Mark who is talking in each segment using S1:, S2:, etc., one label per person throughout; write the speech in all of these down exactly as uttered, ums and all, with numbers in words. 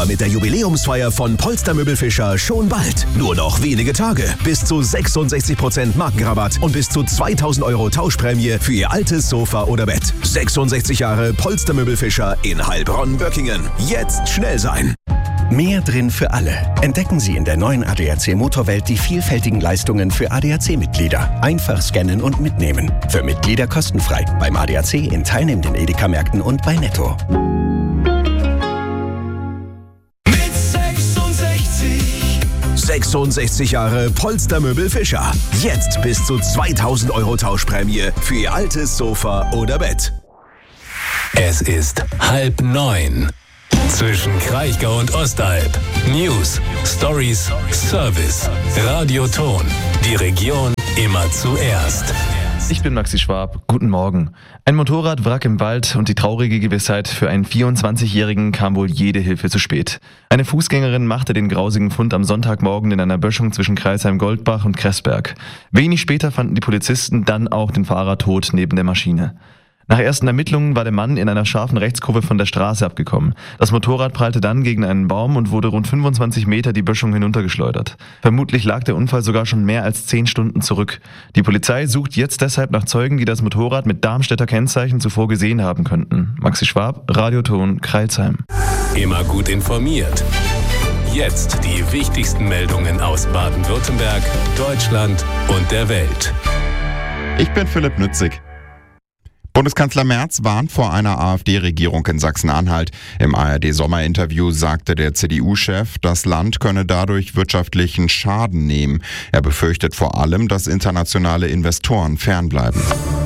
S1: mit der Jubiläumsfeier von Polster Möbel Fischer schon bald. Nur noch wenige Tage. Bis zu sechsundsechzig Prozent Markenrabatt und bis zu zweitausend Euro Tauschprämie für Ihr altes Sofa oder Bett. sechsundsechzig Jahre Polster Möbel Fischer in Heilbronn-Böckingen. Jetzt schnell sein.
S2: Mehr drin für alle. Entdecken Sie in der neuen A D A C Motorwelt die vielfältigen Leistungen für A D A C-Mitglieder. Einfach scannen und mitnehmen. Für Mitglieder kostenfrei. Beim A D A C in teilnehmenden Edeka-Märkten und bei Netto.
S1: Mit sechsundsechzig. sechsundsechzig Jahre Polster Möbel Fischer. Jetzt bis zu zweitausend Euro Tauschprämie für Ihr altes Sofa oder Bett.
S3: Es ist halb neun. Zwischen Kraichgau und Ostalb. News, Stories, Service. Radioton. Die Region immer zuerst.
S4: Ich bin Maxi Schwab. Guten Morgen. Ein Motorradwrack im Wald und die traurige Gewissheit, für einen vierundzwanzigjährigen kam wohl jede Hilfe zu spät. Eine Fußgängerin machte den grausigen Fund am Sonntagmorgen in einer Böschung zwischen Kreisheim-Goldbach und Kressberg. Wenig später fanden die Polizisten dann auch den Fahrer tot neben der Maschine. Nach ersten Ermittlungen war der Mann in einer scharfen Rechtskurve von der Straße abgekommen. Das Motorrad prallte dann gegen einen Baum und wurde rund fünfundzwanzig Meter die Böschung hinuntergeschleudert. Vermutlich lag der Unfall sogar schon mehr als zehn Stunden zurück. Die Polizei sucht jetzt deshalb nach Zeugen, die das Motorrad mit Darmstädter Kennzeichen zuvor gesehen haben könnten. Maxi Schwab, Radioton, Crailsheim.
S3: Immer gut informiert. Jetzt die wichtigsten Meldungen aus Baden-Württemberg, Deutschland und der Welt.
S5: Ich bin Philipp Nützig. Bundeskanzler Merz warnt vor einer AfD-Regierung in Sachsen-Anhalt. Im A R D-Sommerinterview sagte der C D U-Chef, das Land könne dadurch wirtschaftlichen Schaden nehmen. Er befürchtet vor allem, dass internationale Investoren fernbleiben.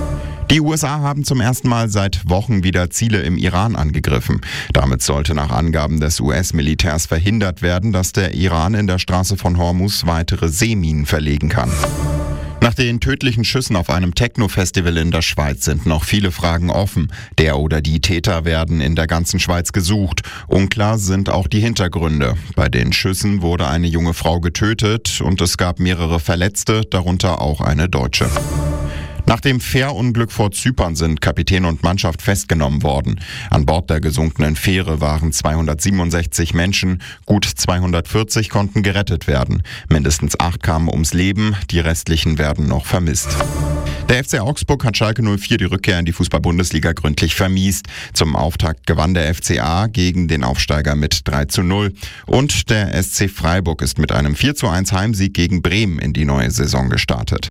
S5: Die U S A haben zum ersten Mal seit Wochen wieder Ziele im Iran angegriffen. Damit sollte nach Angaben des U S-Militärs verhindert werden, dass der Iran in der Straße von Hormuz weitere Seeminen verlegen kann. Nach den tödlichen Schüssen auf einem Techno-Festival in der Schweiz sind noch viele Fragen offen. Der oder die Täter werden in der ganzen Schweiz gesucht. Unklar sind auch die Hintergründe. Bei den Schüssen wurde eine junge Frau getötet und es gab mehrere Verletzte, darunter auch eine Deutsche. Nach dem Fährunglück vor Zypern sind Kapitän und Mannschaft festgenommen worden. An Bord der gesunkenen Fähre waren zweihundertsiebenundsechzig Menschen, gut zweihundertvierzig konnten gerettet werden. Mindestens acht kamen ums Leben, die restlichen werden noch vermisst. Der F C Augsburg hat Schalke null vier die Rückkehr in die Fußball-Bundesliga gründlich vermiest. Zum Auftakt gewann der F C A gegen den Aufsteiger mit drei zu null. Und der S C Freiburg ist mit einem vier zu eins Heimsieg gegen Bremen in die neue Saison gestartet.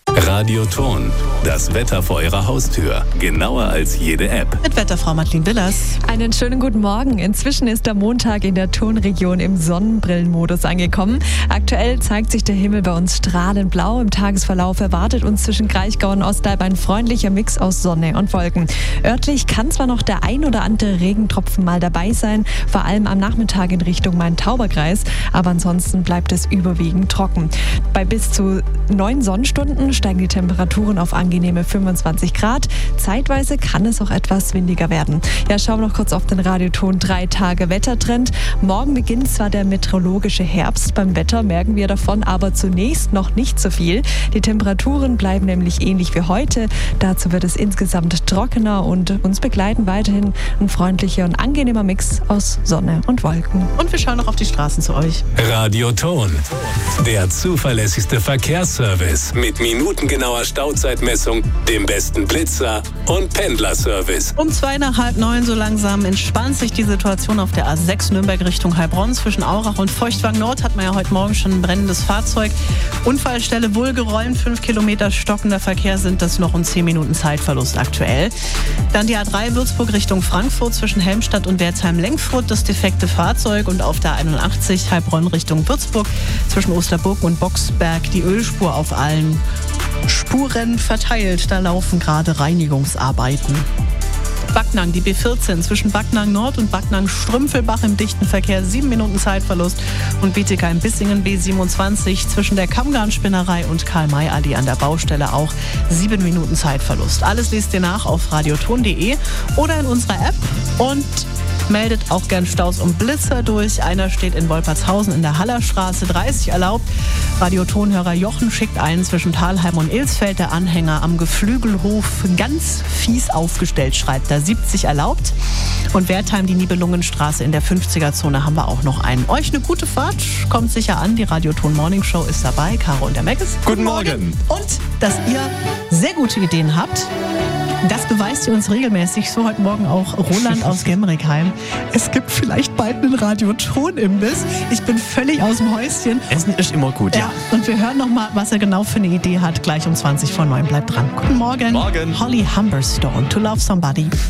S3: Radioton. Das Wetter vor Ihrer Haustür. Genauer als jede App.
S6: Mit Wetterfrau Madeleine Willers.
S7: Einen schönen guten Morgen. Inzwischen ist der Montag in der Tonregion im Sonnenbrillenmodus angekommen. Aktuell zeigt sich der Himmel bei uns strahlend blau. Im Tagesverlauf erwartet uns zwischen Kraichgau und Ostalb ein freundlicher Mix aus Sonne und Wolken. Örtlich kann zwar noch der ein oder andere Regentropfen mal dabei sein, vor allem am Nachmittag in Richtung Main-Tauber-Kreis, aber ansonsten bleibt es überwiegend trocken. Bei bis zu neun Sonnenstunden steigen die Temperaturen auf angenehme fünfundzwanzig Grad. Zeitweise kann es auch etwas windiger werden. Ja, schauen wir noch kurz auf den Radioton drei Tage Wettertrend. Morgen beginnt zwar der meteorologische Herbst. Beim Wetter merken wir davon aber zunächst noch nicht so viel. Die Temperaturen bleiben nämlich ähnlich wie heute. Dazu wird es insgesamt trockener und uns begleiten weiterhin ein freundlicher und angenehmer Mix aus Sonne und Wolken.
S6: Und wir schauen noch auf die Straßen zu euch.
S3: Radioton. Der zuverlässigste Verkehrsservice mit minutengenauer Stauzeitmessung, dem besten Blitzer und Pendlerservice.
S6: Um zwei nach halb neun so langsam entspannt sich die Situation auf der A sechs Nürnberg Richtung Heilbronn. Zwischen Aurach und Feuchtwang Nord hat man ja heute Morgen schon ein brennendes Fahrzeug. Unfallstelle wohl geräumt, fünf Kilometer stockender Verkehr sind das noch und zehn Minuten Zeitverlust aktuell. Dann die A drei Würzburg Richtung Frankfurt zwischen Helmstadt und Wertheim-Lenkfurt das defekte Fahrzeug und auf der einundachtzig Heilbronn Richtung Würzburg zwischen Osterburg und Boxberg die Ölspur auf allen Spuren verteilt. Da laufen gerade Reinigungsarbeiten. Backnang, die B vierzehn zwischen Backnang Nord und Backnang Strümpfelbach im dichten Verkehr, sieben Minuten Zeitverlust. Und Bietigheim-Bissingen B siebenundzwanzig zwischen der Kammgarn-Spinnerei und Karl-May-Allee an der Baustelle auch sieben Minuten Zeitverlust. Alles lest ihr nach auf radioton punkt de oder in unserer App. Und meldet auch gern Staus und Blitzer durch. Einer steht in Wolpertshausen in der Hallerstraße, dreißig erlaubt. Radiotonhörer Jochen schickt einen zwischen Thalheim und Ilsfeld. Der Anhänger am Geflügelhof ganz fies aufgestellt, schreibt er. siebzig erlaubt. Und Wertheim, die Nibelungenstraße in der fünfziger-Zone haben wir auch noch einen. Euch eine gute Fahrt, kommt sicher an. Die Radioton Morning Show ist dabei. Caro und der Meckes.
S4: Guten Morgen.
S6: Und dass ihr sehr gute Ideen habt. Das beweist ihr uns regelmäßig, so heute Morgen auch Roland aus Gemrickheim. Es gibt vielleicht bald einen Radioton-Imbiss. Ich bin völlig aus dem Häuschen.
S4: Essen ist immer gut, ja.
S6: ja. Und wir hören nochmal, was er genau für eine Idee hat, gleich um zwanzig vor neun. Bleibt dran. Guten Morgen.
S4: Morgen.
S6: Holly Humberstone, To Love Somebody.